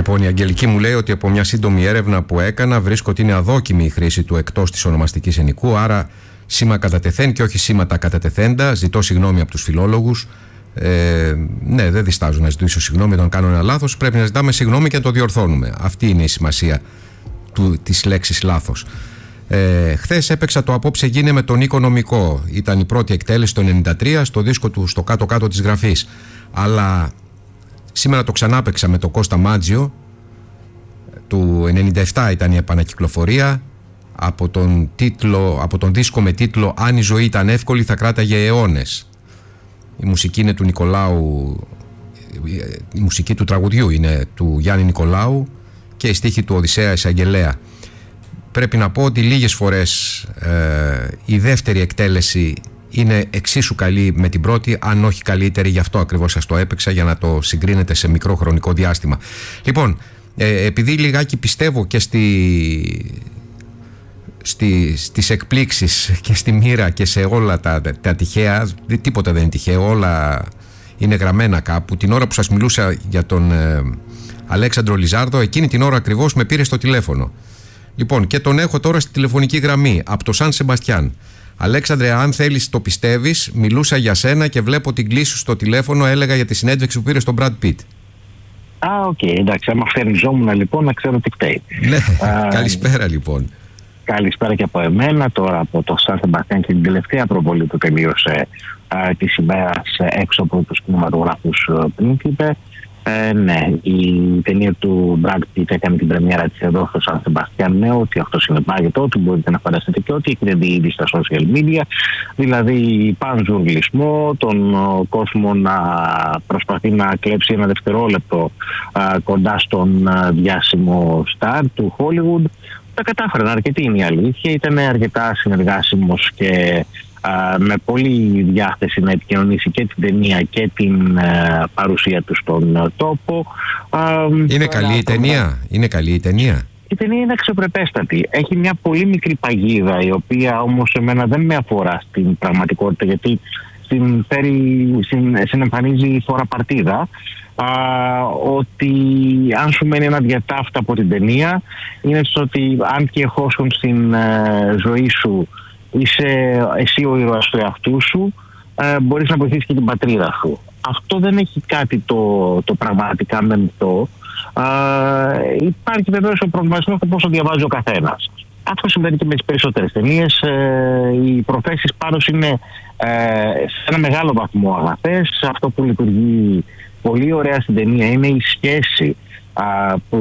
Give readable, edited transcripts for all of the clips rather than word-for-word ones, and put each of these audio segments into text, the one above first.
Λοιπόν, η Αγγελική μου λέει ότι από μια σύντομη έρευνα που έκανα βρίσκω ότι είναι αδόκιμη η χρήση του εκτός της ονομαστικής ενικού, άρα σήμα κατατεθέν και όχι σήματα κατατεθέντα. Ζητώ συγγνώμη από τους φιλόλογους. Ναι, δεν διστάζω να ζητήσω συγγνώμη όταν κάνω ένα λάθος. Πρέπει να ζητάμε συγγνώμη και να το διορθώνουμε. Αυτή είναι η σημασία της λέξης λάθος. Χθες έπαιξα το Απόψε γίνε με τον Νίκο Νομικό. Ήταν η πρώτη εκτέλεση το 93 στο δίσκο του στο κάτω-κάτω της γραφής. Αλλά σήμερα το ξανάπαιξα με τον Κώστα Μάτζιο. Του 97 ήταν η επανακυκλοφορία. Από τον δίσκο με τίτλο «Αν η ζωή ήταν εύκολη θα κράταγε αιώνες». Η μουσική είναι του Νικολάου, η μουσική του τραγουδιού είναι του Γιάννη Νικολάου και η στίχη του Οδυσσέα Εισαγγελέα. Πρέπει να πω ότι λίγες φορές η δεύτερη εκτέλεση είναι εξίσου καλή με την πρώτη, αν όχι καλύτερη, γι' αυτό ακριβώς σας το έπαιξα, για να το συγκρίνετε σε μικρό χρονικό διάστημα. Λοιπόν, επειδή λιγάκι πιστεύω και στις εκπλήξεις και στη μοίρα και σε όλα τα τυχαία, τίποτα δεν είναι τυχαίο, όλα είναι γραμμένα κάπου. Την ώρα που σας μιλούσα για τον Αλέξανδρο Λιζάρδο, εκείνη την ώρα ακριβώς με πήρε στο τηλέφωνο. Λοιπόν, και τον έχω τώρα στη τηλεφωνική γραμμή από το Σαν Σεμπαστιάν. Αλέξανδρε, αν θέλεις το πιστεύεις, μιλούσα για σένα και βλέπω την κλήση σου στο τηλέφωνο, έλεγα για τη συνέντευξη που πήρε στον Brad Pitt. Οκ, εντάξει, άμα φτερνιζόμουν λοιπόν να ξέρω τι φταίει. Ναι, καλησπέρα λοιπόν. Καλησπέρα και από εμένα, τώρα από το Σαν Σεμπαστιάν και την τελευταία προβολή που τελείωσε της ημέρας έξω από τους κινηματογράφους Príncipe. Ναι, η ταινία του Brad Pitt έκανε την πρεμιέρα της εδώ στο Σαν Σεμπαστιάν. Ναι, ότι αυτό συνεπάγεται, ότι μπορείτε να φανταστείτε και ότι έχετε δει ήδη στα social media. Δηλαδή, πανζουρλισμό, τον κόσμο να προσπαθεί να κλέψει ένα δευτερόλεπτο κοντά στον διάσημο στάρ του Hollywood. Τα κατάφεραν αρκετή, είναι η αλήθεια. Ήταν αρκετά συνεργάσιμος και με πολύ διάθεση να επικοινωνήσει και την ταινία και την παρουσία του στον τόπο. Είναι καλή η ταινία? Είναι καλή η ταινία? Η ταινία είναι αξιοπρεπέστατη. Έχει μια πολύ μικρή παγίδα, η οποία όμως εμένα δεν με αφορά στην πραγματικότητα, γιατί συνεμφανίζει φορά παρτίδα. Ότι αν σου μένει ένα διατάφτα από την ταινία, είναι στο ότι αν και εφόσον στην ζωή σου είσαι εσύ ο ήρωας του εαυτού σου, μπορείς να βοηθήσεις και την πατρίδα σου. Αυτό δεν έχει κάτι το πραγματικά μεμτό. Υπάρχει βεβαίως ο προβληματισμός στο πόσο διαβάζει ο καθένας. Αυτό συμβαίνει και με τις περισσότερες ταινίες. Οι προθέσεις πάντως είναι σε ένα μεγάλο βαθμό αγαθές. Αυτό που λειτουργεί πολύ ωραία στην ταινία είναι η σχέση που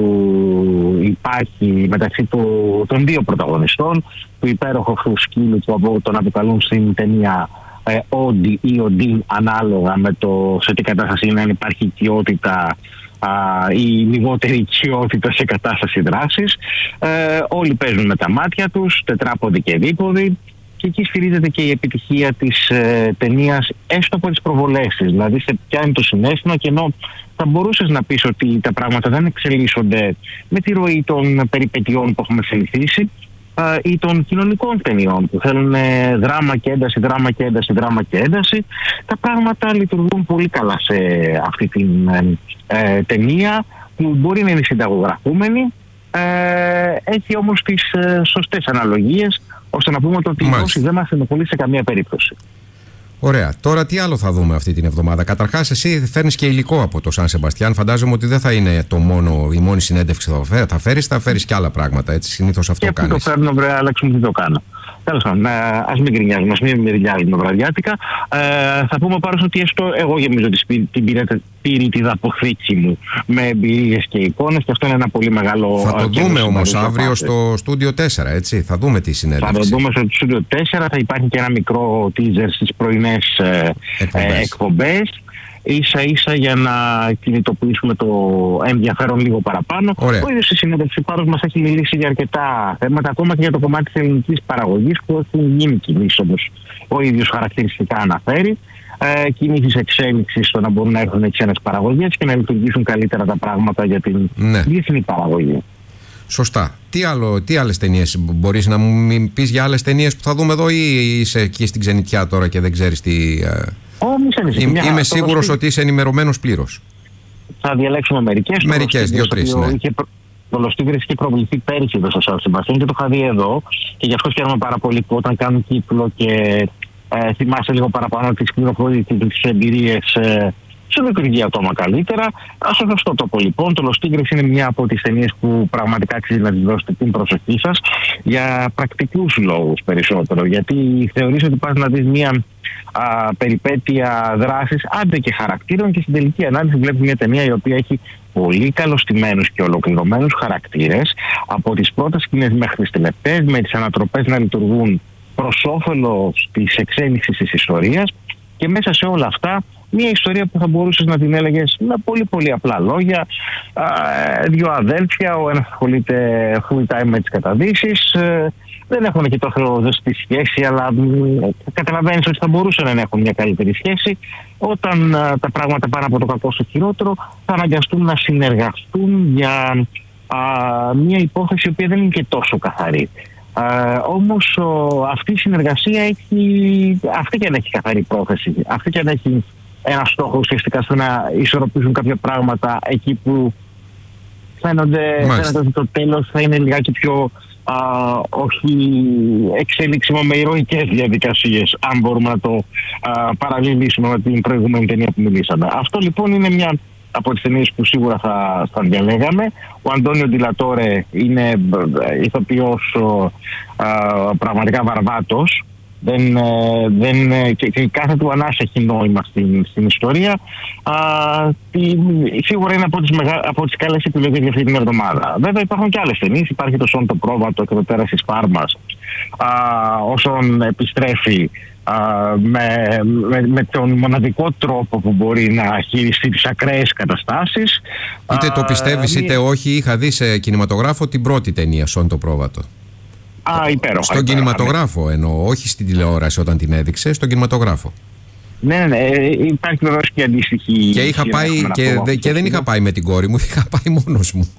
υπάρχει μεταξύ των δύο πρωταγωνιστών, του υπέροχου αυτού σκύλου που τον αποκαλούν στην ταινία Όντι ή Οντίν, ανάλογα με το σε τι κατάσταση είναι, αν υπάρχει οικειότητα ή λιγότερη οικειότητα σε κατάσταση δράσης. Όλοι παίζουν με τα μάτια τους, τετράποδοι και δίποδοι. Και εκεί στηρίζεται και η επιτυχία της ταινίας, έστω από τις προβολές της. Δηλαδή, σε πιάνει το συναίσθημα, και ενώ θα μπορούσες να πεις ότι τα πράγματα δεν εξελίσσονται με τη ροή των περιπετειών που έχουμε συνηθίσει ή των κοινωνικών ταινιών που θέλουν δράμα και ένταση, δράμα και ένταση, δράμα και ένταση, τα πράγματα λειτουργούν πολύ καλά σε αυτή την ταινία, που μπορεί να είναι συνταγογραφούμενη, έχει όμως τις σωστές αναλογίες, ώστε να πούμε ότι η δόση δεν μας ενοχλεί σε καμία περίπτωση. Ωραία. Τώρα τι άλλο θα δούμε αυτή την εβδομάδα? Καταρχάς, εσύ φέρνεις και υλικό από το Σαν Σεμπαστιάν. Φαντάζομαι ότι δεν θα είναι η μόνη συνέντευξη που θα φέρεις και άλλα πράγματα. Έτσι, συνήθως αυτό κάνεις. Και αυτό το φέρνω, βρε Άλεξ μου, τι το κάνω. Τέλος πάντων, ας μην γκρινιάζουμε, ας μην μυριλιάζουμε βραδιάτικα. Θα πούμε πάνω ότι έστω εγώ γεμίζω την πυρίτιδα αποθήκη μου με εμπειρίες και εικόνες, και αυτό είναι ένα πολύ μεγάλο. Θα το δούμε όμως αύριο στο Studio 4, έτσι. Θα δούμε τη συνέντευξη. Θα το δούμε στο Studio 4. Θα υπάρχει και ένα μικρό teaser στις πρωινές εκπομπές. Ίσα ίσα για να κινητοποιήσουμε το ενδιαφέρον λίγο παραπάνω. Ωραία. Ο ίδιος στη συνέντευξη πάντως μας έχει μιλήσει για αρκετά θέματα, ακόμα και για το κομμάτι της ελληνικής παραγωγής, που έχουν γίνει κινήσεις, όπως ο ίδιος χαρακτηριστικά αναφέρει. Κινήσεις εξέλιξης στο να μπορούν να έρθουν ξένες παραγωγές και να λειτουργήσουν καλύτερα τα πράγματα για την διεθνή παραγωγή. Σωστά. Τι άλλες ταινίες μπορείς να μου πεις για άλλες ταινίες που θα δούμε εδώ, ή είσαι εκεί στην ξενιτιά τώρα και δεν ξέρεις τι? Είμαι σίγουρος ότι είσαι ενημερωμένος πλήρως. Θα διαλέξουμε μερικές. Μερικές, 2-3. Ναι. Το Λοστίγρης είχε προβληθεί πέρυσι εδώ στο Σαν Σεμπαστιάν και το είχα δει εδώ. Και γι' αυτό χαίρομαι πάρα πολύ που όταν κάνουν κύκλο και θυμάσαι λίγο παραπάνω τις πληροφορίες και τις εμπειρίες. Σε λειτουργεί ακόμα καλύτερα. Στο σωστό τόπο λοιπόν. Το Λοστίγρης είναι μια από τις ταινίες που πραγματικά αξίζει να τις δώσετε την προσοχή σας για πρακτικούς λόγους περισσότερο. Γιατί θεωρείς ότι πας να δεις μια περιπέτεια δράσης, άντε και χαρακτήρων, και στην τελική ανάλυση βλέπεις μια ταινία η οποία έχει πολύ καλωστημένους και ολοκληρωμένους χαρακτήρες από τις πρώτες σκηνές μέχρι τις τελευταίες, με τις ανατροπές να λειτουργούν προς όφελος της εξέλιξης της ιστορίας, και μέσα σε όλα αυτά μια ιστορία που θα μπορούσες να την έλεγες με πολύ πολύ απλά λόγια. Δύο αδέλφια, ο ένας ασχολείται full time με τις καταδύσεις, δεν έχουν και τόσο ζεστή σχέση, αλλά καταλαβαίνεις ότι θα μπορούσαν να έχουν μια καλύτερη σχέση. Όταν τα πράγματα πάνε από το κακό στο χειρότερο, θα αναγκαστούν να συνεργαστούν για μια υπόθεση η οποία δεν είναι και τόσο καθαρή. Όμως αυτή η συνεργασία αυτή και αν έχει καθαρή πρόθεση, αυτή και αν έχει ένα στόχο ουσιαστικά στο να ισορροπήσουν κάποια πράγματα εκεί που φαίνονται ότι το τέλος θα είναι λιγάκι πιο όχι εξέλιξιμο με ηρωικές διαδικασίες, αν μπορούμε να το παραλληλήσουμε με την προηγούμενη ταινία που μιλήσαμε. Αυτό λοιπόν είναι μια από τις ταινίες που σίγουρα θα διαλέγαμε. Ο Αντώνιο Ντιλατόρε είναι ηθοποιός πραγματικά βαρβάτος. Και κάθε του ανάσα έχει νόημα στην ιστορία. Σίγουρα είναι από τις καλές επιλογές για αυτή την εβδομάδα. Βέβαια υπάρχουν και άλλες ταινίες. Υπάρχει το Σον το Πρόβατο και το Τέρας της Πάρμας, όσον επιστρέφει με τον μοναδικό τρόπο που μπορεί να χειριστεί τις ακραίες καταστάσεις. Είτε το πιστεύεις είτε όχι, είχα δει σε κινηματογράφο την πρώτη ταινία, Σον το Πρόβατο. Υπέροχα. Στον κινηματογράφο εννοώ, όχι στην τηλεόραση όταν την έδειξε, στον κινηματογράφο. Ναι, υπάρχει βεβαίως και αντίστοιχη. Και είχα πάει και δεν είχα πάει με την κόρη μου, είχα πάει μόνος μου.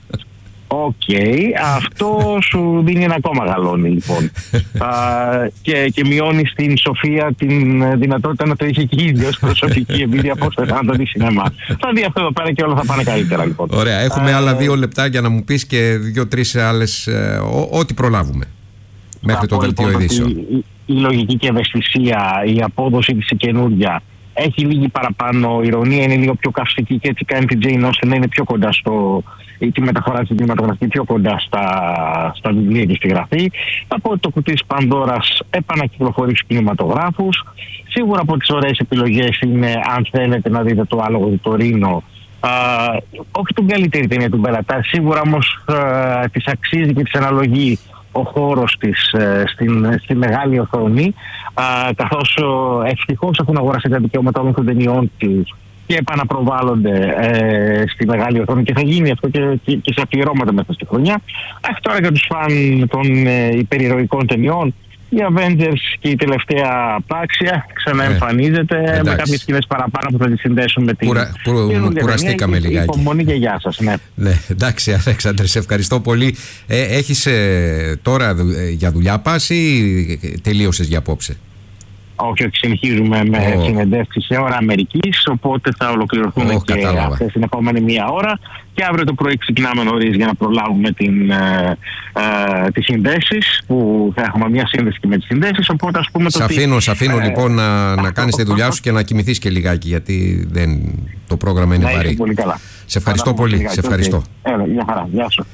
Αυτό σου δίνει ένα ακόμα γαλόνι λοιπόν. Και μειώνει στην Σοφία την δυνατότητα να το είχε και ίδιος προσωπική εμπειρία πώς θα το δει σινεμά. Θα δει αυτό εδώ πέρα και όλα θα πάνε καλύτερα λοιπόν. Ωραία, έχουμε άλλα 2 λεπτά για να μου πεις και 2-3 άλλες, ό,τι προλάβουμε μέχρι το δελτίο ειδήσεων. Η λογική και ευαισθησία, η απόδοση της καινούργια έχει λίγη παραπάνω ηρωνία, είναι λίγο πιο καυστική και έτσι κάνει την Jane Austen να είναι πιο κοντά τη μεταφορά της κινηματογραφική πιο κοντά στα βιβλία και στη γραφή. Από το κουτί της Πανδώρας επανακυκλοφορεί στους κινηματογράφους. Σίγουρα από τις ωραίες επιλογές είναι, αν θέλετε να δείτε, το Άλογο του Τωρίνο. Όχι την καλύτερη ταινία του Μπελατά, σίγουρα όμως της αξίζει και της αναλογεί ο χώρος της στη μεγάλη οθόνη, καθώς ευτυχώς έχουν αγοράσει τα δικαιώματα όλων των ταινιών τους και επαναπροβάλλονται στη μεγάλη οθόνη, και θα γίνει αυτό και σε αφιερώματα μέσα στη χρονιά. Τώρα για τους φαν των υπερηρωικών ταινιών, οι Avengers και η τελευταία Πάξια ξαναεμφανίζεται με κάποιες σκηνές παραπάνω που θα τις συνδέσουν με την κουραστήκαμε λιγάκι. Υπομονή και γεια σας. Ναι, εντάξει Αλέξανδρε, σε ευχαριστώ πολύ. Έχεις τώρα για δουλειά πας ή τελείωσες για απόψε? Όχι, συνεχίζουμε με συνεντεύξεις σε ώρα Αμερικής, οπότε θα ολοκληρωθούν και αυτές την επόμενη μία ώρα, και αύριο το πρωί ξεκινάμε νωρίς για να προλάβουμε τις συνδέσεις, που θα έχουμε μια σύνδεση και με τις συνδέσεις, οπότε ας πούμε Σ' αφήνω λοιπόν να κάνεις τη δουλειά σου και να κοιμηθείς και λιγάκι, γιατί το πρόγραμμα είναι βαρύ. Πολύ καλά. Σε ευχαριστώ πολύ, σε ευχαριστώ. Μια χαρά, γεια σου.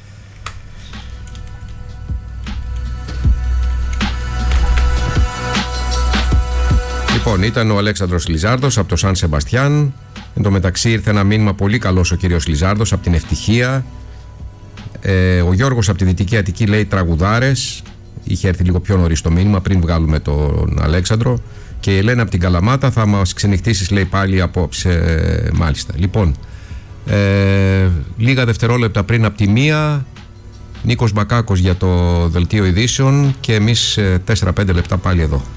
Λοιπόν, ήταν ο Αλέξανδρος Λιζάρδος από το Σαν Σεμπαστιάν. Εν τω μεταξύ ήρθε ένα μήνυμα πολύ καλός ο κύριος Λιζάρδος από την Ευτυχία. Ο Γιώργος από τη Δυτική Αττική λέει τραγουδάρες. Είχε έρθει λίγο πιο νωρίς το μήνυμα, πριν βγάλουμε τον Αλέξανδρο. Και η Ελένα από την Καλαμάτα, θα μας ξενυχτήσεις λέει πάλι απόψε, μάλιστα. Λοιπόν, λίγα δευτερόλεπτα πριν από τη 1, Νίκος Μπακάκος για το δελτίο ειδήσεων, και εμείς 4-5 λεπτά πάλι εδώ.